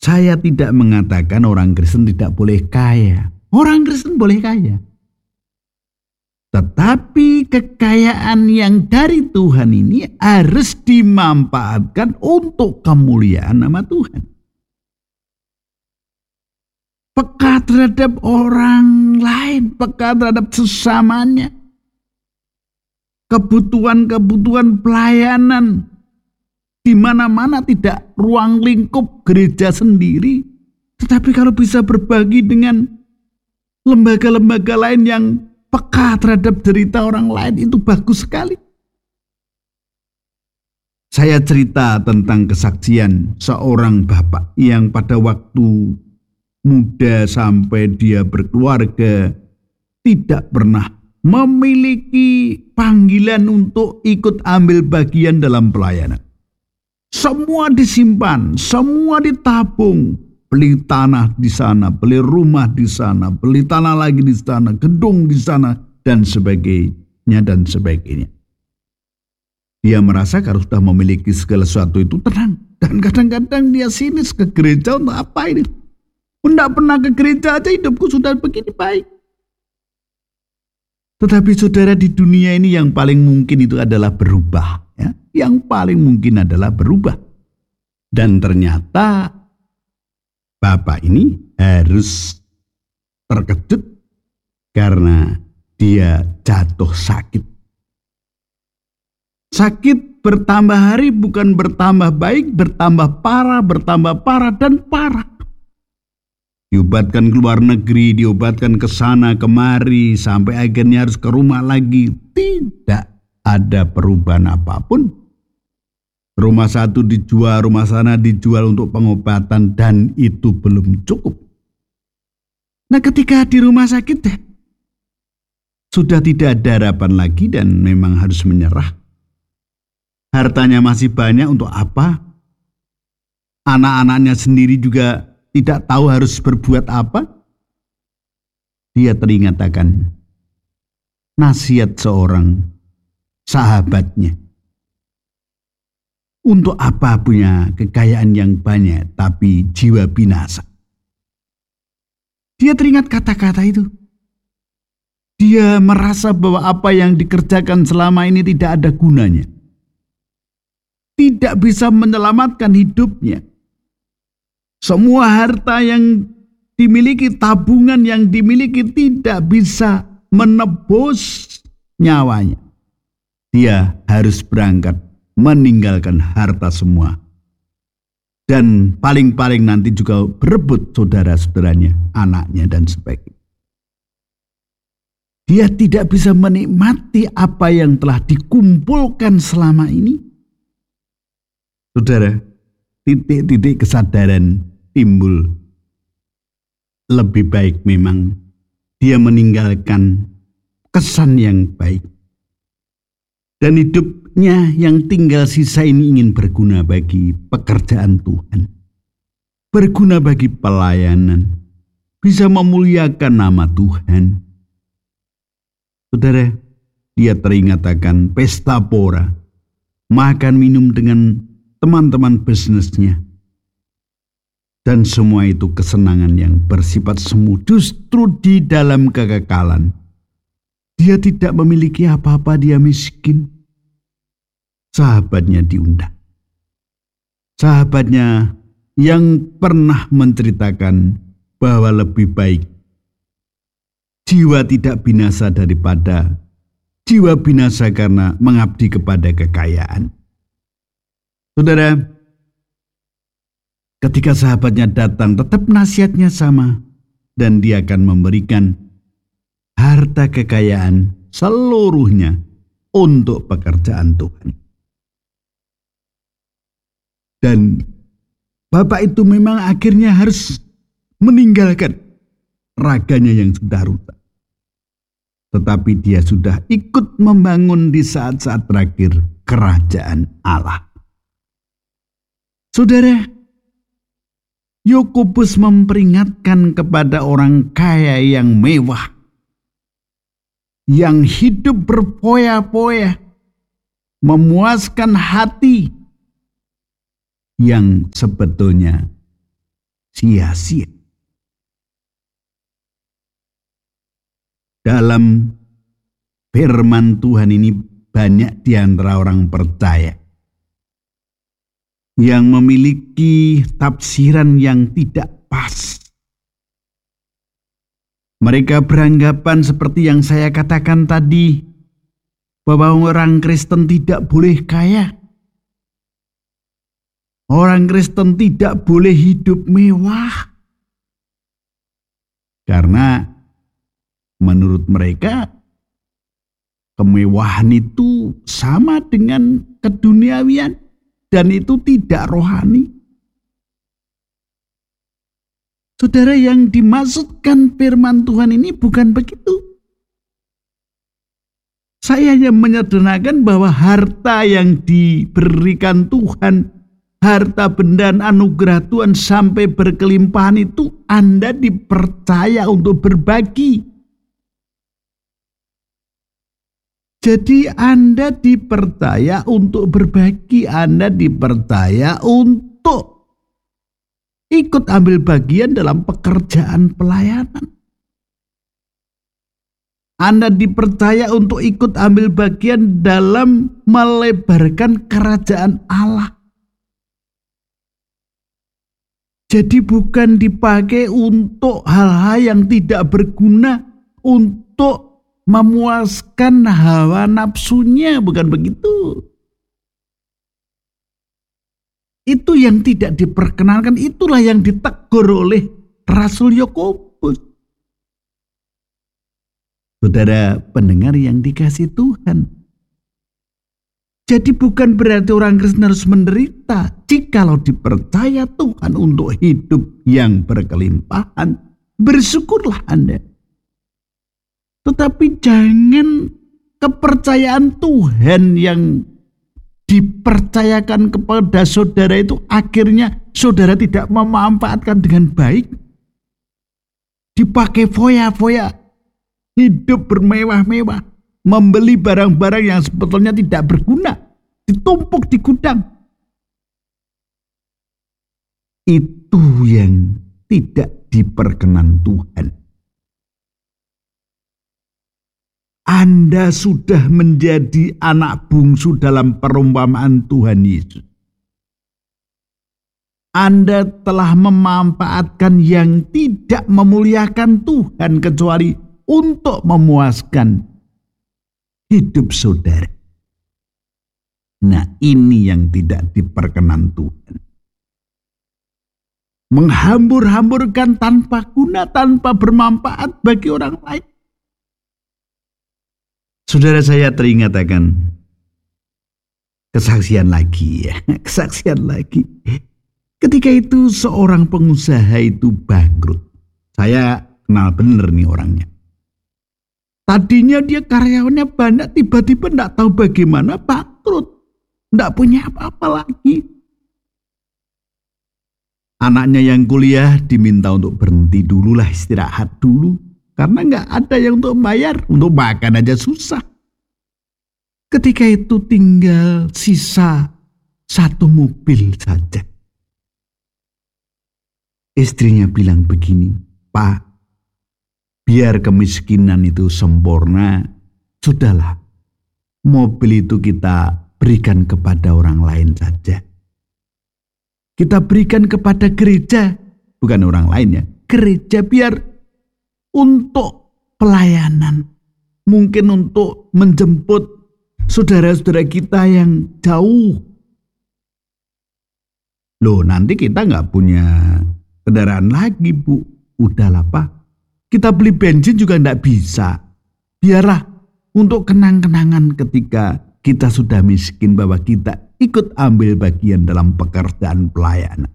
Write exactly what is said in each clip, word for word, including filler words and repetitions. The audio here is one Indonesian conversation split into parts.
Saya tidak mengatakan orang Kristen tidak boleh kaya. Orang Kristen boleh kaya. Tetapi kekayaan yang dari Tuhan ini harus dimanfaatkan untuk kemuliaan nama Tuhan. Peka terhadap orang lain, peka terhadap sesamanya. Kebutuhan-kebutuhan pelayanan. Di mana-mana tidak ruang lingkup gereja sendiri. Tetapi kalau bisa berbagi dengan lembaga-lembaga lain yang peka terhadap derita orang lain, itu bagus sekali. Saya cerita tentang kesaksian seorang bapak yang pada waktu muda sampai dia berkeluarga tidak pernah memiliki panggilan untuk ikut ambil bagian dalam pelayanan. Semua disimpan, semua ditabung. Beli tanah di sana, beli rumah di sana, beli tanah lagi di sana, gedung di sana, dan sebagainya, dan sebagainya. Dia merasa kalau sudah memiliki segala sesuatu itu tenang. Dan kadang-kadang dia sinis ke gereja untuk apa ini? Tidak pernah ke gereja aja hidupku sudah begini baik. Tetapi saudara, di dunia ini yang paling mungkin itu adalah berubah. Ya? Yang paling mungkin adalah berubah. Dan ternyata bapak ini harus terkejut karena dia jatuh sakit. Sakit bertambah hari, bukan bertambah baik, bertambah parah, bertambah parah, dan parah. Diobatkan ke luar negeri, diobatkan ke sana kemari, sampai akhirnya harus ke rumah lagi. Tidak ada perubahan apapun. Rumah satu dijual, rumah sana dijual untuk pengobatan, dan itu belum cukup. Nah, ketika di rumah sakit sudah tidak ada harapan lagi dan memang harus menyerah. Hartanya masih banyak, untuk apa? Anak-anaknya sendiri juga tidak tahu harus berbuat apa. Dia teringat akan nasihat seorang sahabatnya. Untuk apa punya kekayaan yang banyak tapi jiwa binasa? Dia teringat kata-kata itu. Dia merasa bahwa apa yang dikerjakan selama ini tidak ada gunanya. Tidak bisa menyelamatkan hidupnya. Semua harta yang dimiliki, tabungan yang dimiliki tidak bisa menebus nyawanya. Dia harus berangkat meninggalkan harta semua. Dan paling-paling nanti juga berebut saudara-saudaranya, anaknya, dan sebagainya. Dia tidak bisa menikmati apa yang telah dikumpulkan selama ini. Saudara, titik-titik kesadaran timbul. Lebih baik memang dia meninggalkan kesan yang baik. Dan hidupnya yang tinggal sisa ini ingin berguna bagi pekerjaan Tuhan. Berguna bagi pelayanan. Bisa memuliakan nama Tuhan. Saudara, dia teringat akan pesta pora. Makan minum dengan teman-teman bisnisnya. Dan semua itu kesenangan yang bersifat semu. Justru di dalam kekekalan. Dia tidak memiliki apa-apa, dia miskin. Sahabatnya diundang. Sahabatnya yang pernah menceritakan bahwa lebih baik jiwa tidak binasa daripada jiwa binasa karena mengabdi kepada kekayaan. Saudara, ketika sahabatnya datang, tetap nasihatnya sama. Dan dia akan memberikan harta kekayaan seluruhnya untuk pekerjaan Tuhan. Dan bapak itu memang akhirnya harus meninggalkan raganya yang sudah rusak. Tetapi dia sudah ikut membangun di saat-saat terakhir kerajaan Allah. Saudara, Yakobus memperingatkan kepada orang kaya yang mewah, yang hidup berpoya-poya, memuaskan hati, yang sebetulnya sia-sia. Dalam firman Tuhan ini banyak di antara orang percaya yang memiliki tafsiran yang tidak pas. Mereka beranggapan seperti yang saya katakan tadi, bahwa orang Kristen tidak boleh kaya. Orang Kristen tidak boleh hidup mewah. Karena menurut mereka, kemewahan itu sama dengan keduniawian dan itu tidak rohani. Saudara, yang dimaksudkan firman Tuhan ini bukan begitu. Saya hanya menyederhanakan bahwa harta yang diberikan Tuhan, harta benda anugerah Tuhan sampai berkelimpahan itu Anda dipercaya untuk berbagi. Jadi Anda dipercaya untuk berbagi, Anda dipercaya untuk ikut ambil bagian dalam pekerjaan pelayanan. Anda dipercaya untuk ikut ambil bagian dalam melebarkan kerajaan Allah. Jadi bukan dipakai untuk hal-hal yang tidak berguna, untuk memuaskan hawa nafsunya, bukan begitu. Itu yang tidak diperkenalkan, itulah yang ditegur oleh Rasul Yakobus. Saudara pendengar yang dikasihi Tuhan, jadi bukan berarti orang Kristen harus menderita. Jikalau dipercaya Tuhan untuk hidup yang berkelimpahan, bersyukurlah Anda. Tetapi jangan kepercayaan Tuhan yang dipercayakan kepada saudara itu akhirnya saudara tidak memanfaatkan dengan baik. Dipakai foya-foya, hidup bermewah-mewah, membeli barang-barang yang sebetulnya tidak berguna, ditumpuk di gudang. Itu yang tidak diperkenan Tuhan. Anda sudah menjadi anak bungsu dalam perumpamaan Tuhan Yesus. Anda telah memanfaatkan yang tidak memuliakan Tuhan kecuali untuk memuaskan hidup saudara. Nah, ini yang tidak diperkenan Tuhan. Menghambur-hamburkan tanpa guna, tanpa bermanfaat bagi orang lain. Saudara, saya teringat akan kesaksian lagi ya, kesaksian lagi. Ketika itu seorang pengusaha itu bangkrut. Saya kenal bener nih orangnya. Tadinya dia karyawannya banyak, tiba-tiba tidak tahu bagaimana bangkrut. Tidak punya apa-apa lagi. Anaknya yang kuliah diminta untuk berhenti dulu lah, istirahat dulu. Karena nggak ada yang untuk bayar, untuk makan aja susah. Ketika itu tinggal sisa satu mobil saja. Istrinya bilang begini, Pak, biar kemiskinan itu sempurna, sudahlah, mobil itu kita berikan kepada orang lain saja. Kita berikan kepada gereja, bukan orang lain ya, gereja biar untuk pelayanan, mungkin untuk menjemput saudara-saudara kita yang jauh. Loh, nanti kita nggak punya kendaraan lagi, Bu. Udahlah, Pak. Kita beli bensin juga nggak bisa. Biarlah untuk kenang-kenangan ketika kita sudah miskin bahwa kita ikut ambil bagian dalam pekerjaan pelayanan.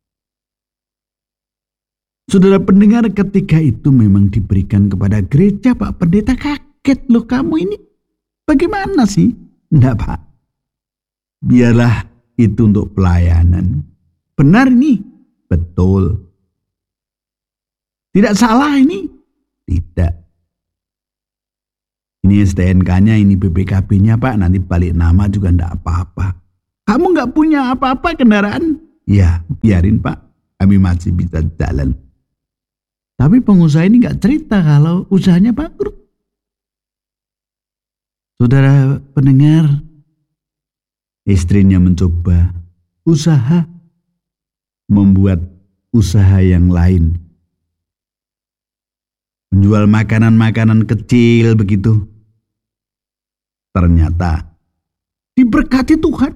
Saudara pendengar, ketika itu memang diberikan kepada gereja, Pak Pendeta kaget, loh kamu ini bagaimana sih? Enggak, Pak. Biarlah itu untuk pelayanan. Benar ini? Betul. Tidak salah ini? Tidak. Ini S T N K-nya, ini B P K B-nya, Pak, nanti balik nama juga enggak apa-apa. Kamu enggak punya apa-apa kendaraan? Ya, biarin, Pak. kami masih bisa jalan. Tapi pengusaha ini gak cerita kalau usahanya bangkrut. Saudara pendengar, istrinya mencoba usaha, membuat usaha yang lain. Menjual makanan-makanan kecil begitu. Ternyata diberkati Tuhan.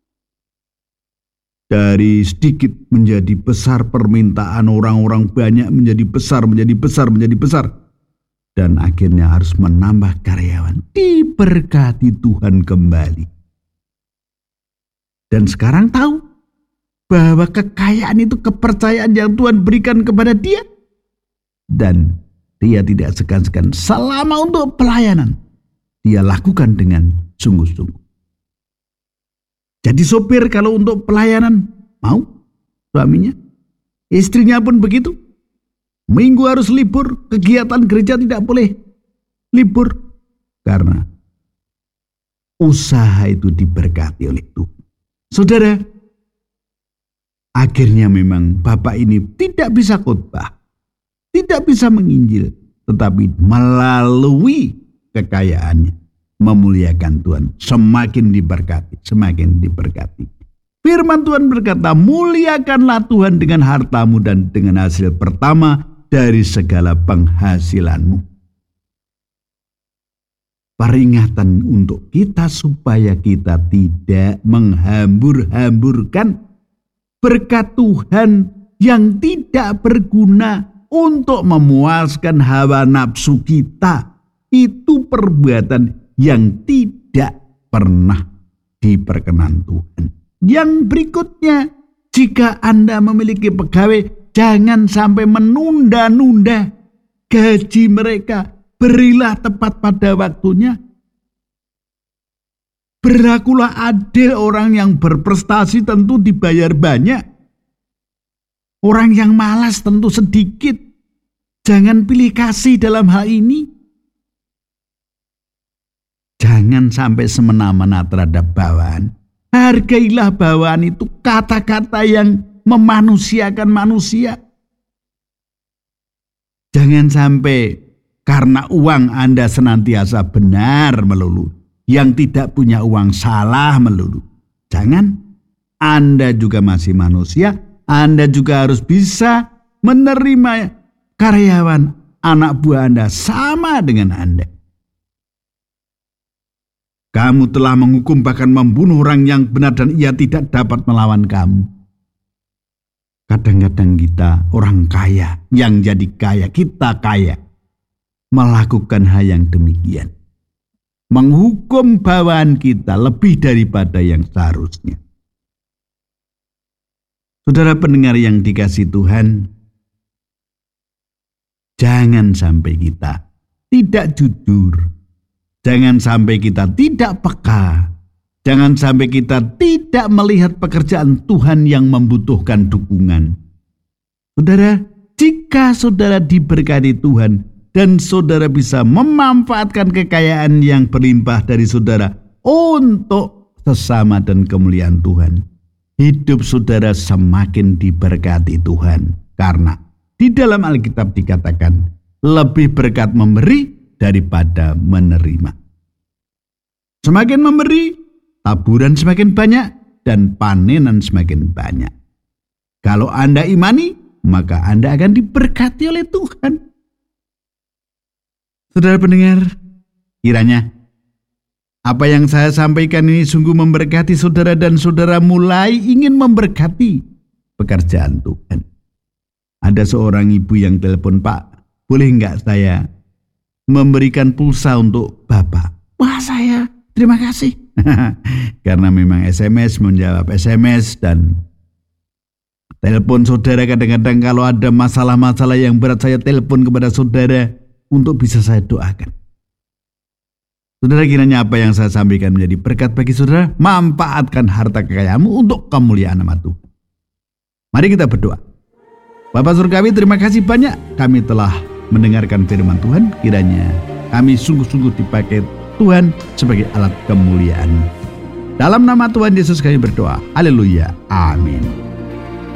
Dari sedikit menjadi besar, permintaan orang-orang banyak menjadi besar, menjadi besar, menjadi besar. Dan akhirnya harus menambah karyawan. Diberkati Tuhan kembali. Dan sekarang tahu bahwa kekayaan itu kepercayaan yang Tuhan berikan kepada dia. Dan dia tidak segan-segan selama untuk pelayanan. Dia lakukan dengan sungguh-sungguh. Jadi sopir kalau untuk pelayanan mau suaminya. Istrinya pun begitu. Minggu harus libur, kegiatan gereja tidak boleh libur. Karena usaha itu diberkati oleh Tuhan. Saudara, akhirnya memang bapak ini tidak bisa khotbah, tidak bisa menginjil, tetapi melalui kekayaannya memuliakan Tuhan, semakin diberkati, semakin diberkati. Firman Tuhan berkata, muliakanlah Tuhan dengan hartamu dan dengan hasil pertama dari segala penghasilanmu. Peringatan untuk kita supaya kita tidak menghambur-hamburkan berkat Tuhan yang tidak berguna untuk memuaskan hawa nafsu kita. Itu perbuatan yang tidak pernah diperkenan Tuhan. Yang berikutnya, jika Anda memiliki pegawai, jangan sampai menunda-nunda gaji mereka. Berilah tepat pada waktunya. Berlakulah adil, orang yang berprestasi tentu dibayar banyak. Orang yang malas tentu sedikit. Jangan pilih kasih dalam hal ini. Jangan sampai semena-mena terhadap bawahan. Hargailah bawahan itu, kata-kata yang memanusiakan manusia. Jangan sampai karena uang Anda senantiasa benar melulu, yang tidak punya uang salah melulu. Jangan. Anda juga masih manusia. Anda juga harus bisa menerima karyawan, anak buah Anda sama dengan Anda. Kamu telah menghukum bahkan membunuh orang yang benar dan ia tidak dapat melawan kamu. Kadang-kadang kita orang kaya, yang jadi kaya, kita kaya, melakukan hal yang demikian. Menghukum bawahan kita lebih daripada yang seharusnya. Saudara pendengar yang dikasihi Tuhan, jangan sampai kita tidak jujur. Jangan sampai kita tidak peka. Jangan sampai kita tidak melihat pekerjaan Tuhan yang membutuhkan dukungan. Saudara, jika saudara diberkati Tuhan dan saudara bisa memanfaatkan kekayaan yang berlimpah dari saudara untuk sesama dan kemuliaan Tuhan, hidup saudara semakin diberkati Tuhan. Karena di dalam Alkitab dikatakan, lebih berkat memberi daripada menerima. Semakin memberi, taburan semakin banyak dan panenan semakin banyak. Kalau Anda imani, maka Anda akan diberkati oleh Tuhan. Saudara pendengar, kiranya apa yang saya sampaikan ini sungguh memberkati saudara dan saudara mulai ingin memberkati pekerjaan Tuhan. Ada seorang ibu yang telepon, "Pak, boleh nggak saya memberikan pulsa untuk Bapak?" Wah, saya terima kasih. Karena memang S M S menjawab S M S dan telepon saudara. Kadang-kadang kalau ada masalah-masalah yang berat, saya telepon kepada saudara untuk bisa saya doakan. Saudara, kiranya apa yang saya sampaikan menjadi berkat bagi saudara. Manfaatkan harta kekayaanmu untuk kemuliaan nama Tuhan. Mari kita berdoa. Bapa Surgawi, terima kasih banyak kami telah mendengarkan firman Tuhan. Kiranya kami sungguh-sungguh dipakai Tuhan sebagai alat kemuliaan. Dalam nama Tuhan Yesus kami berdoa. Haleluya. Amin.